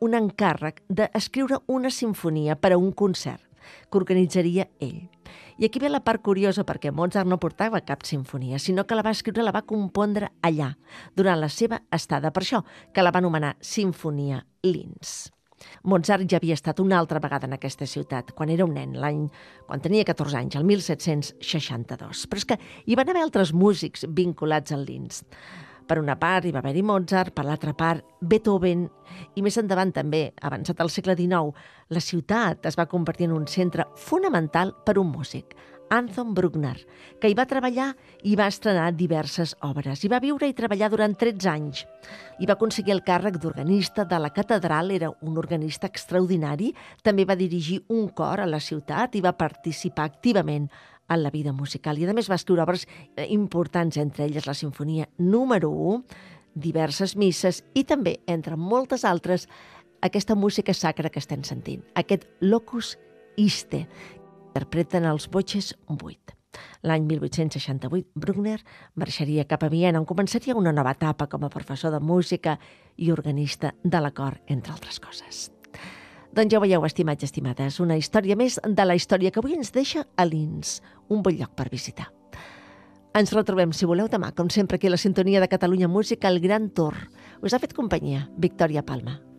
un encàrrec d'escriure una sinfonia per a un concert que organitzaria ell. I aquí ve la part curiosa, perquè Mozart no portava cap sinfonia, sinó que la va escriure, la va compondre allà, durant la seva estada. Per això que la va anomenar Sinfonia Linz. Mozart ja havia estat una altra vegada en aquesta ciutat, quan era un nen, quan tenia 14 anys, el 1762. Però és que hi van haver altres músics vinculats al Linz. Per una part hi va haver-hi Mozart, per l'altra part Beethoven, i més endavant també, avançat al segle XIX, la ciutat es va convertir en un centre fonamental per un músic, Anton Bruckner, que hi va treballar i va estrenar diverses obres. Hi va viure i treballar durant 13 anys. I va aconseguir el càrrec d'organista de la catedral, era un organista extraordinari, també va dirigir un cor a la ciutat i va participar activament en la vida musical. I a més va escriure obres importants, entre elles la sinfonia número 1, diverses misses i també, entre moltes altres, aquesta música sacra que estem sentint, aquest Locus Iste, interpreten els Voces 8. L'any 1868, Bruckner marxaria cap a Viena, on començaria una nova etapa com a professor de música i organista de la cort, entre altres coses. Doncs ja ho veieu, estimats i estimades, una història més de la història que avui ens deixa a Linz, un bon lloc per visitar. Ens retrobem, si voleu, demà, com sempre, aquí a la sintonia de Catalunya Música, el Gran Tour. Us ha fet companyia Victòria Palma.